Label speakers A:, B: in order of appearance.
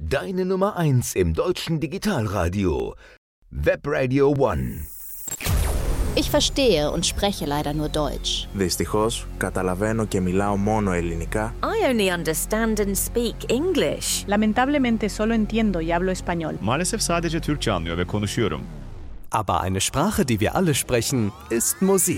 A: Deine Nummer 1 im deutschen Digitalradio. Webradio One.
B: Ich verstehe und spreche leider nur Deutsch.
C: Δυστυχώς, καταλαβαίνω και μιλάω μόνο ελληνικά.
D: I only understand and speak English.
E: Lamentablemente solo entiendo y hablo español.
F: Maalesef sadece Türkçe anlıyor ve konuşuyorum.
G: Aber eine Sprache, die wir alle sprechen, ist Musik.